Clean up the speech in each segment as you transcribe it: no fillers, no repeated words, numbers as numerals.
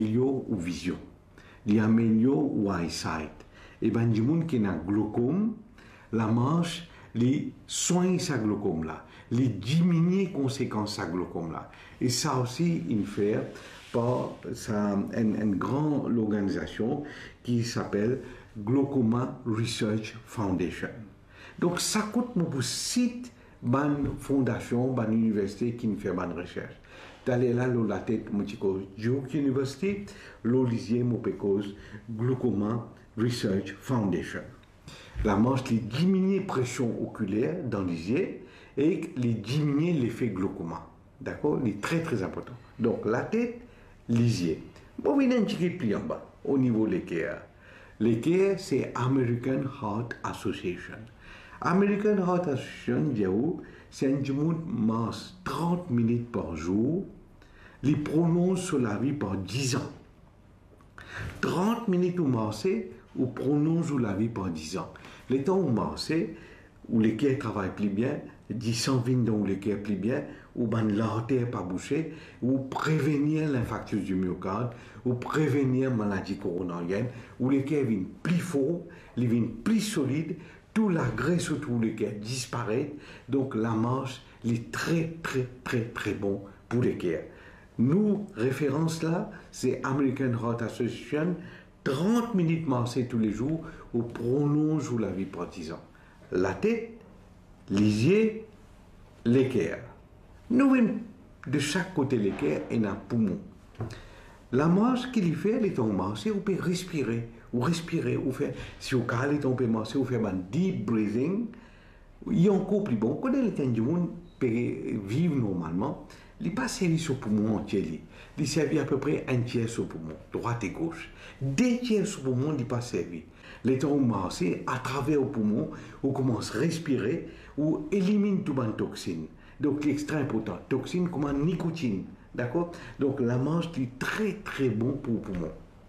améliore ou vision, il améliore ou eyesight. Et ben, du monde qui a un glaucome, la marche, les soigne sa glaucome là, les diminuer les conséquences de sa glaucome là. Et ça aussi, il fait par une grande organisation qui s'appelle Glaucoma Research Foundation. Donc, ça coûte pour site une fondation, une université qui fait une recherche. D'aller là, la tête, Duke University, l'olisier, Glaucoma Research Foundation. La manche, les diminuer la pression oculaire dans l'isier et les diminuer l'effet glaucoma. D'accord? C'est très très important. Donc, la tête, l'isier. Bon, il y a un petit pli en bas, au niveau de l'équerre. L'équerre, c'est American Heart Association. American Heart Association, c'est un monde masse 30 minutes par jour, les prononce sur la vie par 10 ans. 30 minutes au marché, ou prononce sur la vie par 10 ans. Les temps où marché, où l'équerre travaille plus bien, 10-20 ans où l'équerre plus bien, ou l'artère pas bouchée, ou prévenir l'infarctus du myocarde, ou prévenir maladie coronarienne, où l'équerre vient plus fort, il vient plus solide, tout la graisse autour de l'équerre disparaît, donc la marche est très très très très bon pour l'équerre. Nous, référence là, c'est American Heart Association, 30 minutes marcher tous les jours, ou prolonge la vie par 10 ans. La tête, l'isier, l'équerre. Nous, de chaque côté de l'équerre, il y a un poumon. La marche qu'il fait, elle est en marche, vous pouvez respirer, ou faire, si vous calez, on peut marcher, vous faites un deep breathing, il y a encore plus bon. Quand les gens du monde vivent normalement, il n'est pas servi sur le poumon entier. Il servi à peu près un tiers sur le poumon, droite et gauche. 2 tiers sur le poumon, il n'est pas servi. Les gens marchent à travers le poumon, on commence à respirer, ou élimine toute une toxine. Donc, c'est extrêmement important. Toxine comme la nicotine. D'accord? Donc, la marche est très très bon pour le poumon.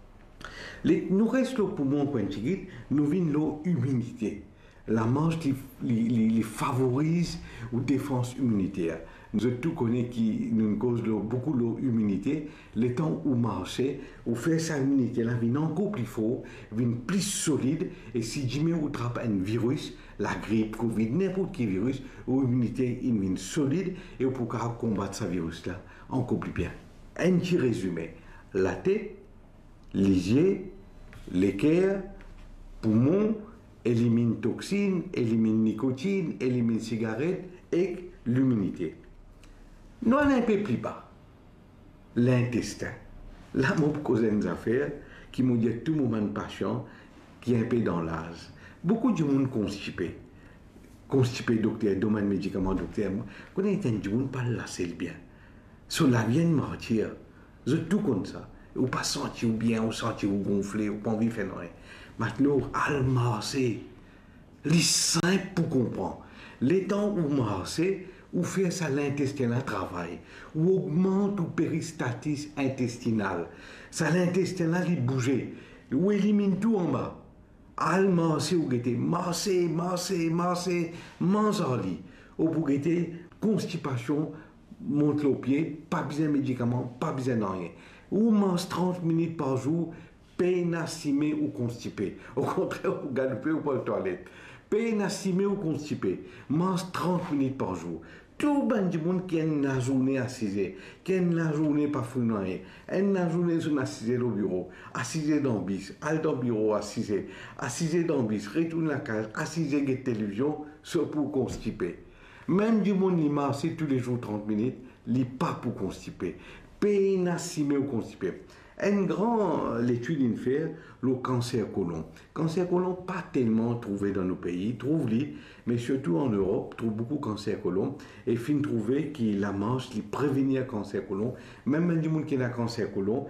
Nous reste le poumon, quand nous avons l'humidité. La marche les favorise aux défenses immunitaires. Nous tous connaissons qui nous cause beaucoup d'humidité. Les temps où marcher, où faire sa immunité, là, vient encore plus fort, vient plus solide. Et si jamais on attrape un virus, la grippe, Covid, n'importe quel virus, l'immunité vient solide et on peut combattre ce virus-là encore plus bien. Un petit résumé. La tête, l'isier, l'équerre, poumon, élimine toxines, élimine nicotine, élimine cigarette et l'immunité. Nous allons un peu plus bas. L'intestin. Là, mon cause des affaires qui m'ont dit tout moment de patient qui est un peu dans l'âge. Beaucoup de monde constipé. Constipé, docteur, domaine médicament, docteur. Quand on est un monde, pas lasser bien. Sur la vienne mentir. C'est tout comme ça. Ou pas sentir bien, ou sentir gonflé, ou pas envie de faire rien. Maintenant, al marcher, les simple pour comprendre. Les temps où marcher, ou faire ça l'intestin à travail, ou augmente ou péristatis intestinal. Ça l'intestin là, il bouge, ou élimine tout en bas. Al marcher ou guetter, marcher, manger, ou pour guetter, constipation, monte le pied, pas besoin de médicaments, pas besoin de rien. Ou mange 30 minutes par jour, pénacimé ou constipé. Au contraire, vous galopez ou pas aux toilettes. Pénacimé ou constipé. Mange 30 minutes par jour. Tout le monde qui a une journée assisée, qui a une journée pas fouillée, une journée sur assisée au bureau, assisée dans le bis, aller dans le bureau assisée dans le bis, retourne à la case, assisée à la télévision, c'est pour constiper. Même du monde qui marche tous les jours 30 minutes, il n'est pas pour constiper. Pénacimé ou constipé. Une grande étude in fait le cancer côlon. Cancer côlon pas tellement trouvé dans nos pays, trouve-les, mais surtout en Europe, trouve beaucoup cancer côlon et fin trouver qu'il la marche, qui prévenir cancer côlon, même du monde qui a cancer côlon,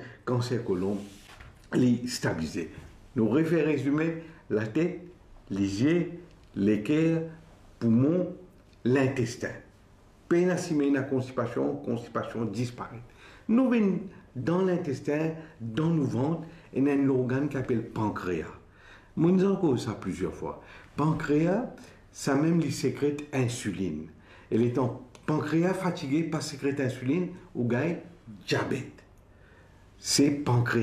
les stabiliser. Nous référons résumer la tête, les yeux, l'équerre, poumon, l'intestin. Pénacimé la constipation disparaît. Nous venons dans l'intestin, dans le ventre, il y a un organe qui s'appelle pancréas. Nous avons cause ça plusieurs fois. Pancréas, ça même lui sécrète insuline. Et étant pancréas fatigué, pas sécrète insuline, ou gagne diabète. c'est pancréas.